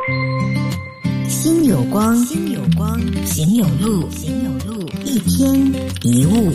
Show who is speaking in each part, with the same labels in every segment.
Speaker 1: 心有光，心有光，行有路，行有路，一天一物。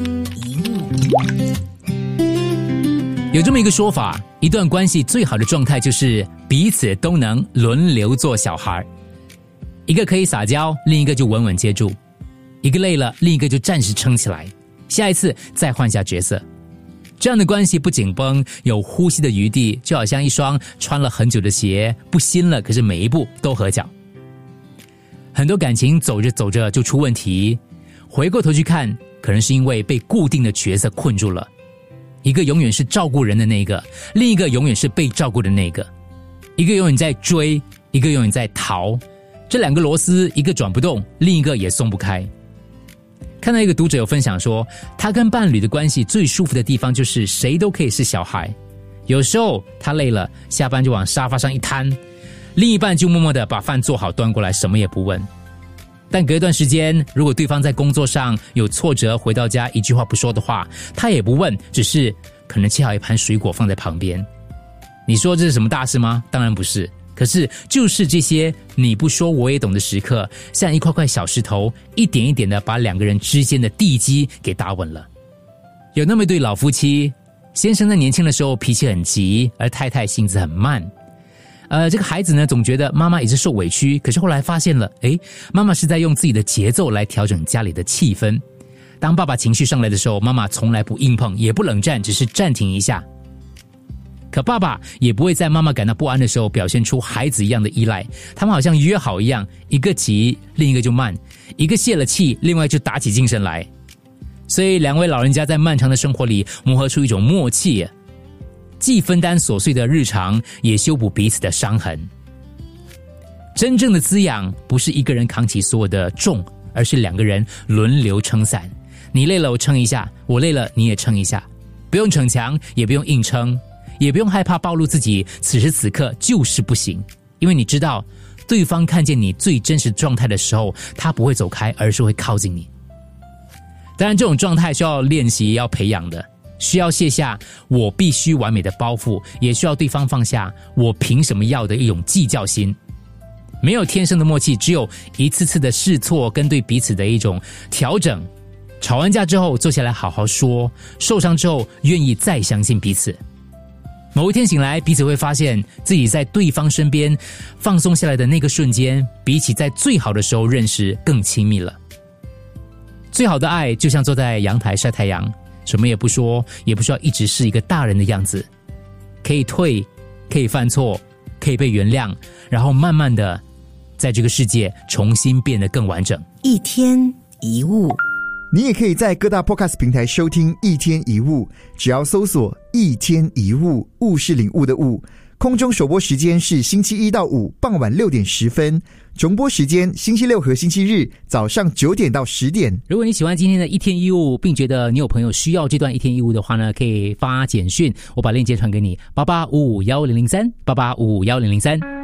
Speaker 2: 有这么一个说法，一段关系最好的状态就是彼此都能轮流做小孩，一个可以撒娇，另一个就稳稳接住，一个累了，另一个就暂时撑起来，下一次再换下角色。这样的关系不紧绷，有呼吸的余地，就好像一双穿了很久的鞋，不新了，可是每一步都合脚。很多感情走着走着就出问题，回过头去看，可能是因为被固定的角色困住了。一个永远是照顾人的那个，另一个永远是被照顾的那个，一个永远在追，一个永远在逃，这两个螺丝一个转不动，另一个也松不开。看到一个读者有分享说，他跟伴侣的关系最舒服的地方就是谁都可以是小孩，有时候他累了，下班就往沙发上一瘫，另一半就默默地把饭做好端过来，什么也不问。但隔一段时间，如果对方在工作上有挫折，回到家一句话不说的话，他也不问，只是可能切好一盘水果放在旁边。你说这是什么大事吗？当然不是。可是就是这些你不说我也懂的时刻，像一块块小石头，一点一点的把两个人之间的地基给打稳了。有那么一对老夫妻，先生在年轻的时候脾气很急，而太太性子很慢。这个孩子呢，总觉得妈妈也是受委屈，可是后来发现了，妈妈是在用自己的节奏来调整家里的气氛。当爸爸情绪上来的时候，妈妈从来不硬碰，也不冷战，只是暂停一下。可爸爸也不会在妈妈感到不安的时候表现出孩子一样的依赖，他们好像约好一样，一个急，另一个就慢，一个泄了气，另外就打起精神来。所以两位老人家在漫长的生活里磨合出一种默契，既分担琐碎的日常，也修补彼此的伤痕。真正的滋养不是一个人扛起所有的重，而是两个人轮流撑伞。你累了我撑一下，我累了你也撑一下，不用逞强，也不用硬撑，也不用害怕暴露自己此时此刻就是不行，因为你知道对方看见你最真实状态的时候，他不会走开，而是会靠近你。当然这种状态需要练习，要培养的，需要卸下我必须完美的包袱，也需要对方放下我凭什么要的一种计较心。没有天生的默契，只有一次次的试错跟对彼此的一种调整。吵完架之后坐下来好好说，受伤之后愿意再相信彼此。某一天醒来，彼此会发现自己在对方身边放松下来的那个瞬间，比起在最好的时候认识更亲密了。最好的爱就像坐在阳台晒太阳，什么也不说，也不需要一直是一个大人的样子，可以退，可以犯错，可以被原谅，然后慢慢的在这个世界重新变得更完整。
Speaker 1: 一天一物。
Speaker 3: 你也可以在各大 Podcast 平台收听一天一物，只要搜索一天一物，物是领悟的物。空中首播时间是星期一到五傍晚6点10分，重播时间星期六和星期日早上9点到10点。
Speaker 2: 如果你喜欢今天的一天一物，并觉得你有朋友需要这段一天一物的话呢，可以发简讯，我把链接传给你，88551003，88551003。